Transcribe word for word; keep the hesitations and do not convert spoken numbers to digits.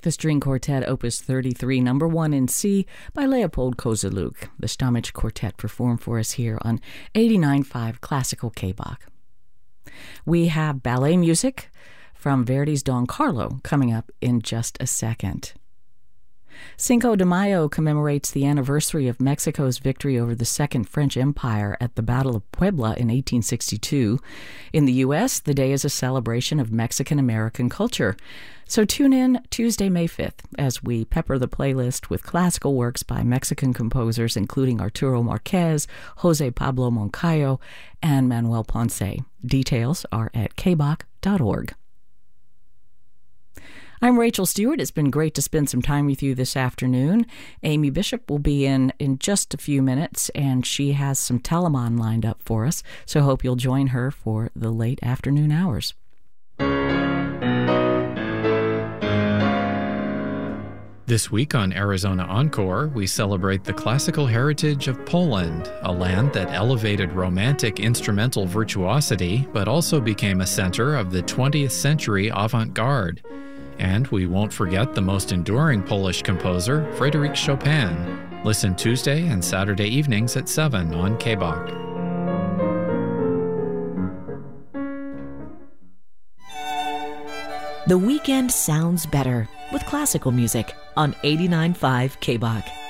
The String Quartet, Opus thirty-three, number one in C, by Leopold Kozeluk. The Stamich Quartet performed for us here on eighty-nine point five Classical K-Bach. We have ballet music from Verdi's Don Carlo coming up in just a second. Cinco de Mayo commemorates the anniversary of Mexico's victory over the Second French Empire at the Battle of Puebla in eighteen sixty-two. In the U S, the day is a celebration of Mexican-American culture. So tune in Tuesday, May fifth, as we pepper the playlist with classical works by Mexican composers, including Arturo Marquez, Jose Pablo Moncayo, and Manuel Ponce. Details are at k bach dot org. I'm Rachel Stewart. It's been great to spend some time with you this afternoon. Amy Bishop will be in in just a few minutes, and she has some Telemann lined up for us, so hope you'll join her for the late afternoon hours. This week on Arizona Encore, we celebrate the classical heritage of Poland, a land that elevated romantic instrumental virtuosity, but also became a center of the twentieth century avant-garde. And we won't forget the most enduring Polish composer, Frédéric Chopin. Listen Tuesday and Saturday evenings at seven on K-Bach. The weekend sounds better with classical music on eighty-nine point five K-Bach.